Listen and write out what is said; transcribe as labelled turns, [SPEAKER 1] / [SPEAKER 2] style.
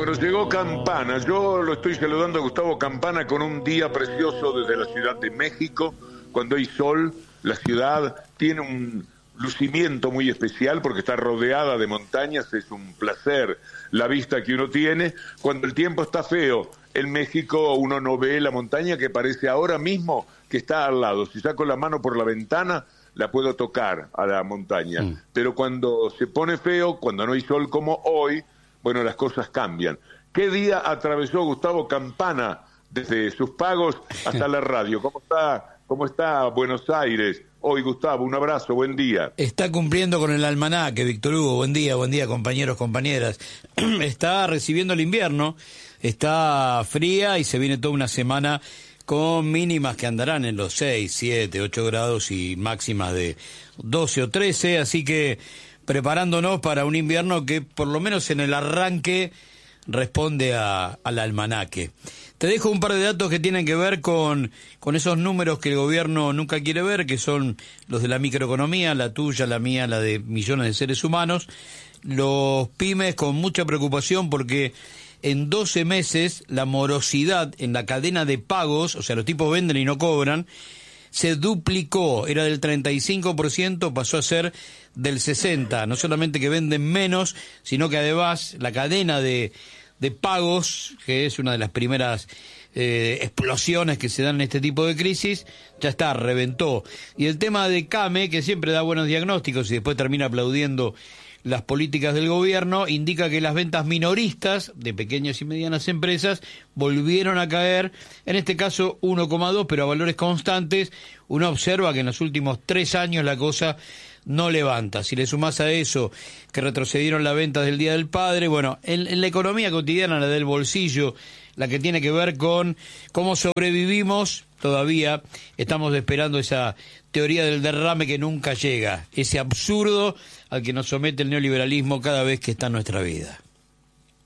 [SPEAKER 1] Bueno, llegó Campana. Yo lo estoy saludando a Gustavo Campana con un día precioso desde la Ciudad de México. Cuando hay sol, la ciudad tiene un lucimiento muy especial porque está rodeada de montañas. Es un placer la vista que uno tiene. Cuando el tiempo está feo, en México uno no ve la montaña que parece ahora mismo que está al lado. Si saco la mano por la ventana, la puedo tocar a la montaña. Pero cuando se pone feo, cuando no hay sol como hoy, bueno, las cosas cambian. ¿Qué día atravesó Gustavo Campana desde sus pagos hasta la radio? ¿Cómo está Buenos Aires? Hoy, Gustavo, un abrazo, buen día.
[SPEAKER 2] Está cumpliendo con el almanaque, Víctor Hugo. Buen día, compañeros, compañeras. Está recibiendo el invierno, está fría y se viene toda una semana con mínimas que andarán en los 6, 7, 8 grados y máximas de 12 o 13, así que preparándonos para un invierno que por lo menos en el arranque responde al almanaque. Te dejo un par de datos que tienen que ver con esos números que el gobierno nunca quiere ver, que son los de la microeconomía, la tuya, la mía, la de millones de seres humanos. Los pymes con mucha preocupación porque en 12 meses la morosidad en la cadena de pagos, o sea, los tipos venden y no cobran, se duplicó, era del 35%, pasó a ser del 60%. No solamente que venden menos, sino que además la cadena de pagos, que es una de las primeras explosiones que se dan en este tipo de crisis, ya está, reventó. Y el tema de CAME, que siempre da buenos diagnósticos y después termina aplaudiendo las políticas del gobierno, indica que las ventas minoristas de pequeñas y medianas empresas volvieron a caer, en este caso 1,2, pero a valores constantes. Uno observa que en los últimos 3 años la cosa no levanta. Si le sumás a eso que retrocedieron las ventas del Día del Padre, bueno, en la economía cotidiana, la del bolsillo, la que tiene que ver con cómo sobrevivimos, todavía estamos esperando esa teoría del derrame que nunca llega, ese absurdo al que nos somete el neoliberalismo cada vez que está en nuestra vida.